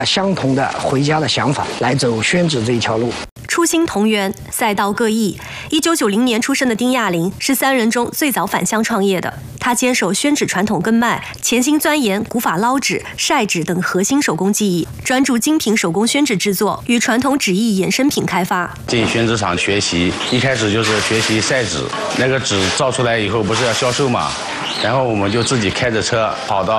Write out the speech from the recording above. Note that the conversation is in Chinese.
相同的回家的想法，来走宣纸这一条路。 初心同源，赛道各异。1990年出生的丁亚玲是3人中最早返乡创业的。她坚守宣纸传统根脉，潜心钻研古法捞纸、晒纸等核心手工技艺，专注精品手工宣纸制作与传统纸艺衍生品开发。 进宣纸厂学习，一开始就是学习晒纸，那个纸造出来以后不是要销售嘛，然后我们就自己开着车跑到